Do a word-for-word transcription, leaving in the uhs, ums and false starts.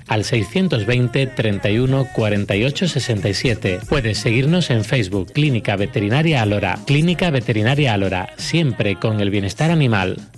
al seiscientos veinte, treinta y uno, cuarenta y ocho, sesenta y siete. Puedes seguirnos en Facebook, Clínica Veterinaria Alora. Clínica Veterinaria Alora, siempre con el bienestar animal.